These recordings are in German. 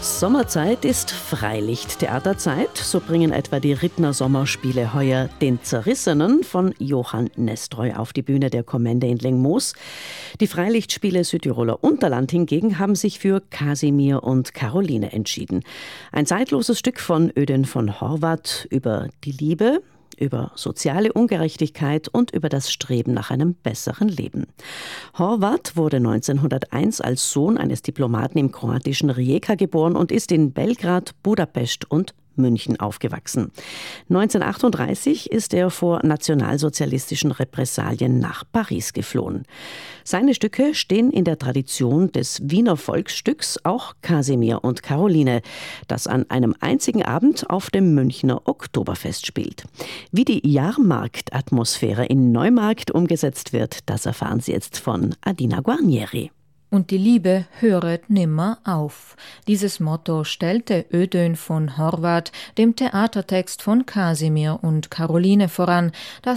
Sommerzeit ist Freilichttheaterzeit. So bringen etwa die Rittner Sommerspiele heuer Den Zerrissenen von Johann Nestroy auf die Bühne der Kommende in Lengmoos. Die Freilichtspiele Südtiroler Unterland hingegen haben sich für Kasimir und Caroline entschieden. Ein zeitloses Stück von Ödön von Horvath über die Liebe, über soziale Ungerechtigkeit und über das Streben nach einem besseren Leben. Horvath wurde 1901 als Sohn eines Diplomaten im kroatischen Rijeka geboren und ist in Belgrad, Budapest und München aufgewachsen. 1938 ist er vor nationalsozialistischen Repressalien nach Paris geflohen. Seine Stücke stehen in der Tradition des Wiener Volksstücks, auch Kasimir und Caroline, das an einem einzigen Abend auf dem Münchner Oktoberfest spielt. Wie die Jahrmarktatmosphäre in Neumarkt umgesetzt wird, das erfahren Sie jetzt von Adina Guarnieri. Und die Liebe höret nimmer auf. Dieses Motto stellte Ödön von Horvath dem Theatertext von Kasimir und Caroline voran, das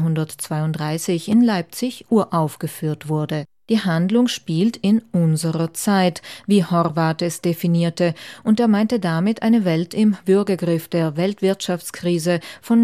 1932 in Leipzig uraufgeführt wurde. Die Handlung spielt in unserer Zeit, wie Horvath es definierte, und er meinte damit eine Welt im Würgegriff der Weltwirtschaftskrise von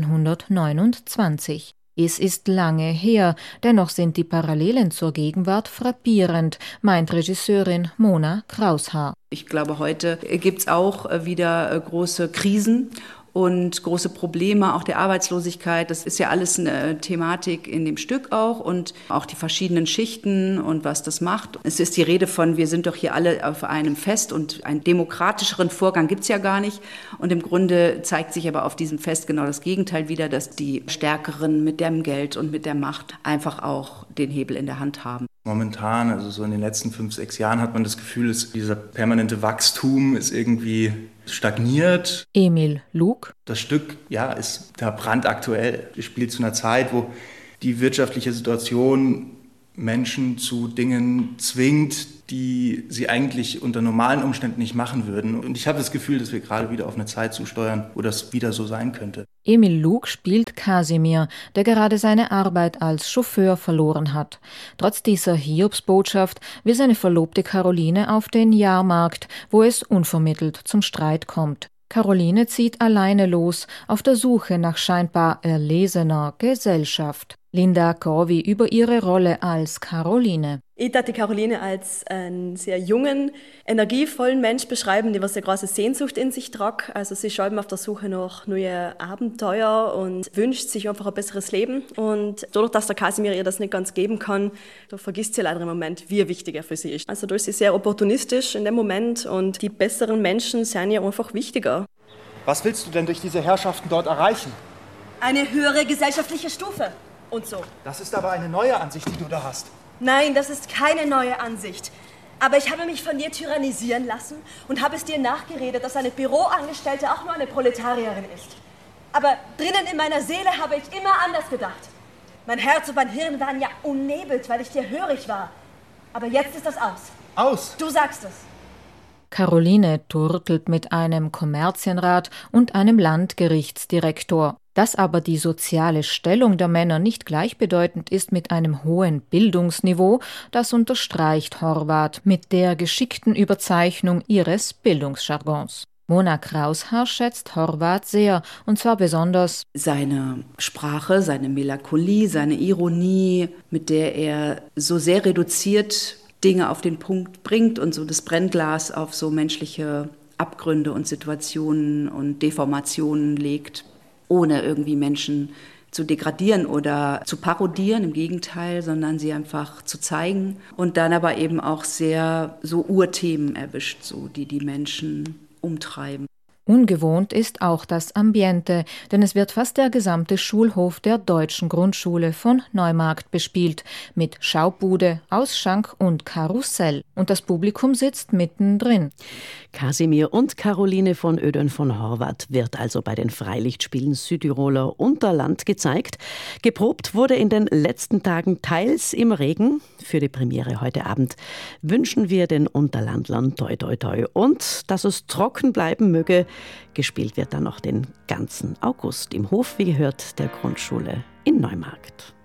1929. Es ist lange her, dennoch sind die Parallelen zur Gegenwart frappierend, meint Regisseurin Mona Kraushaar. Ich glaube, heute gibt es auch wieder große Krisen und große Probleme, auch der Arbeitslosigkeit. Das ist ja alles eine Thematik in dem Stück auch und auch die verschiedenen Schichten und was das macht. Es ist die Rede von, wir sind doch hier alle auf einem Fest und einen demokratischeren Vorgang gibt es ja gar nicht. Und im Grunde zeigt sich aber auf diesem Fest genau das Gegenteil wieder, dass die Stärkeren mit dem Geld und mit der Macht einfach auch den Hebel in der Hand haben. Momentan, also so in den letzten 5, 6 Jahren hat man das Gefühl, dass dieser permanente Wachstum ist irgendwie stagniert. Emil Lug. Das Stück, ist da brandaktuell. Es spielt zu einer Zeit, wo die wirtschaftliche Situation Menschen zu Dingen zwingt, die sie eigentlich unter normalen Umständen nicht machen würden. Und ich habe das Gefühl, dass wir gerade wieder auf eine Zeit zusteuern, wo das wieder so sein könnte. Emil Lug spielt Kasimir, der gerade seine Arbeit als Chauffeur verloren hat. Trotz dieser Hiobsbotschaft will seine Verlobte Caroline auf den Jahrmarkt, wo es unvermittelt zum Streit kommt. Caroline zieht alleine los, auf der Suche nach scheinbar erlesener Gesellschaft. Linda Corvi über ihre Rolle als Caroline. Ich darf die Caroline als einen sehr jungen, energievollen Mensch beschreiben, die was eine große Sehnsucht in sich tragt. Also sie ist eben auf der Suche nach neuen Abenteuer und wünscht sich einfach ein besseres Leben. Und dadurch, dass der Kasimir ihr das nicht ganz geben kann, da vergisst sie leider im Moment, wie wichtig er für sie ist. Also da ist sie sehr opportunistisch in dem Moment und die besseren Menschen sind ihr einfach wichtiger. Was willst du denn durch diese Herrschaften dort erreichen? Eine höhere gesellschaftliche Stufe. Und so. Das ist aber eine neue Ansicht, die du da hast. Nein, das ist keine neue Ansicht. Aber ich habe mich von dir tyrannisieren lassen und habe es dir nachgeredet, dass eine Büroangestellte auch nur eine Proletarierin ist. Aber drinnen in meiner Seele habe ich immer anders gedacht. Mein Herz und mein Hirn waren ja umnebelt, weil ich dir hörig war. Aber jetzt ist das aus. Aus? Du sagst es. Caroline turtelt mit einem Kommerzienrat und einem Landgerichtsdirektor. Dass aber die soziale Stellung der Männer nicht gleichbedeutend ist mit einem hohen Bildungsniveau, das unterstreicht Horvath mit der geschickten Überzeichnung ihres Bildungsjargons. Mona Kraushaar schätzt Horvath sehr, und zwar besonders seine Sprache, seine Melancholie, seine Ironie, mit der er so sehr reduziert Dinge auf den Punkt bringt und so das Brennglas auf so menschliche Abgründe und Situationen und Deformationen legt, ohne irgendwie Menschen zu degradieren oder zu parodieren, im Gegenteil, sondern sie einfach zu zeigen und dann aber eben auch sehr so Urthemen erwischt, so die Menschen umtreiben. Ungewohnt ist auch das Ambiente, denn es wird fast der gesamte Schulhof der deutschen Grundschule von Neumarkt bespielt, mit Schaubude, Ausschank und Karussell. Und das Publikum sitzt mittendrin. Kasimir und Caroline von Ödön von Horvath wird also bei den Freilichtspielen Südtiroler Unterland gezeigt. Geprobt wurde in den letzten Tagen teils im Regen. Für die Premiere heute Abend wünschen wir den Unterlandlern toi toi toi und dass es trocken bleiben möge. Gespielt wird dann noch den ganzen August im Hof, wie gehört, der Grundschule in Neumarkt.